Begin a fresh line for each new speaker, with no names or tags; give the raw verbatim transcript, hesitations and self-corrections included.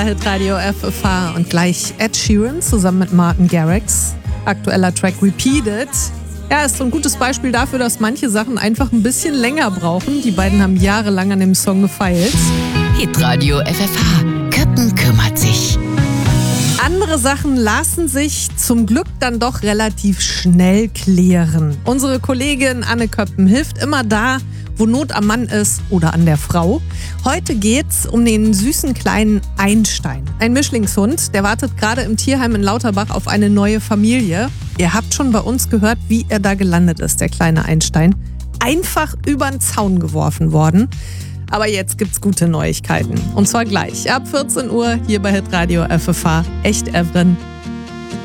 Hitradio F F H und gleich Ed Sheeran zusammen mit Martin Garrix. Aktueller Track Repeated. Ja, ist so ein gutes Beispiel dafür, dass manche Sachen einfach ein bisschen länger brauchen. Die beiden haben jahrelang an dem Song gefeilt.
Hitradio F F H. Köppen kümmert sich.
Andere Sachen lassen sich zum Glück dann doch relativ schnell klären. Unsere Kollegin Anne Köppen hilft immer da, wo Not am Mann ist oder an der Frau. Heute geht's um den süßen kleinen Einstein. Ein Mischlingshund, der wartet gerade im Tierheim in Lauterbach auf eine neue Familie. Ihr habt schon bei uns gehört, wie er da gelandet ist, der kleine Einstein. Einfach übern Zaun geworfen worden. Aber jetzt gibt's gute Neuigkeiten. Und zwar gleich ab vierzehn Uhr hier bei Hitradio F F H. Echt Evren.